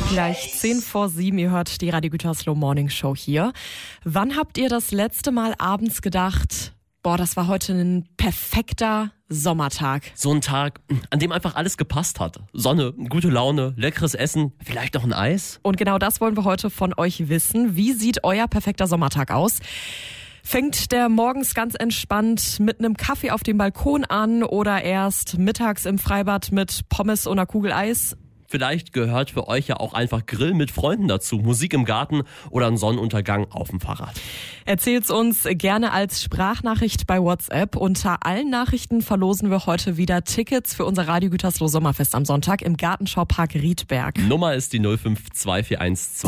Gleich 6:10, ihr hört die Radio Gütersloh Morning Show hier. Wann habt ihr das letzte Mal abends gedacht, boah, das war heute ein perfekter Sommertag? So ein Tag, an dem einfach alles gepasst hat. Sonne, gute Laune, leckeres Essen, vielleicht noch ein Eis. Und genau das wollen wir heute von euch wissen. Wie sieht euer perfekter Sommertag aus? Fängt der morgens ganz entspannt mit einem Kaffee auf dem Balkon an oder erst mittags im Freibad mit Pommes und einer Kugel Eis? Vielleicht gehört für euch ja auch einfach Grillen mit Freunden dazu, Musik im Garten oder ein Sonnenuntergang auf dem Fahrrad. Erzählt's uns gerne als Sprachnachricht bei WhatsApp. Unter allen Nachrichten verlosen wir heute wieder Tickets für unser Radio Gütersloh Sommerfest am Sonntag im Gartenschaupark Riedberg. Nummer ist die 0524120.